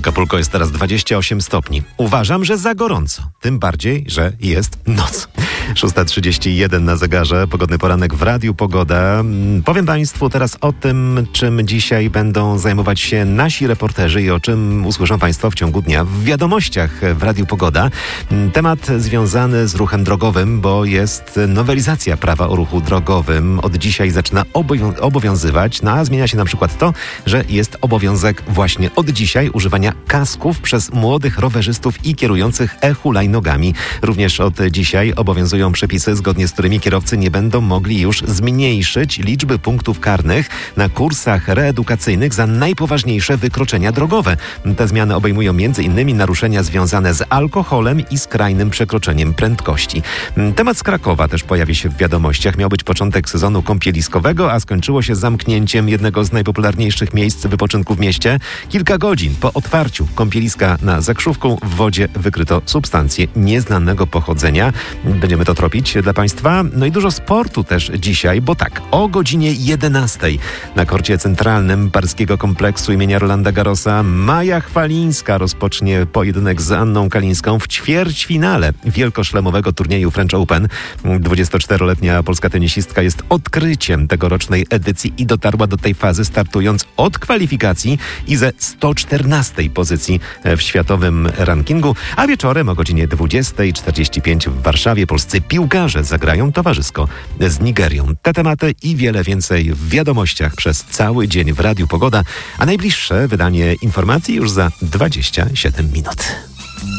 W Acapulco jest teraz 28 stopni. Uważam, że za gorąco. Tym bardziej, że jest noc. 6:31 na zegarze. Pogodny poranek w Radiu Pogoda. Powiem Państwu teraz o tym, czym dzisiaj będą zajmować się nasi reporterzy i o czym usłyszą Państwo w ciągu dnia w wiadomościach w Radiu Pogoda. Temat związany z ruchem drogowym, bo jest nowelizacja prawa o ruchu drogowym. Od dzisiaj zaczyna obowiązywać, a zmienia się na przykład to, że jest obowiązek właśnie od dzisiaj używania kasków przez młodych rowerzystów i kierujących e-hulajnogami. Również od dzisiaj obowiązują przepisy, zgodnie z którymi kierowcy nie będą mogli już zmniejszyć liczby punktów karnych na kursach reedukacyjnych za najpoważniejsze wykroczenia drogowe. Te zmiany obejmują m.in. naruszenia związane z alkoholem i skrajnym przekroczeniem prędkości. Temat z Krakowa też pojawi się w wiadomościach. Miał być początek sezonu kąpieliskowego, a skończyło się zamknięciem jednego z najpopularniejszych miejsc wypoczynku w mieście. Kilka godzin po otwarciu kąpieliska na Zakrzówku w wodzie wykryto substancje nieznanego pochodzenia. Będziemy to tropić dla Państwa. No i dużo sportu też dzisiaj, bo tak, o godzinie 11 na korcie centralnym Parskiego Kompleksu imienia Rolanda Garrosa Maja Chwalińska rozpocznie pojedynek z Anną Kalińską w ćwierćfinale wielkoszlemowego turnieju French Open. 24-letnia polska tenisistka jest odkryciem tegorocznej edycji i dotarła do tej fazy startując od kwalifikacji i ze 114 pozycji w światowym rankingu, a wieczorem o godzinie 20:45 w Warszawie polscy piłkarze zagrają towarzysko z Nigerią. Te tematy i wiele więcej w wiadomościach przez cały dzień w Radiu Pogoda, a najbliższe wydanie informacji już za 27 minut.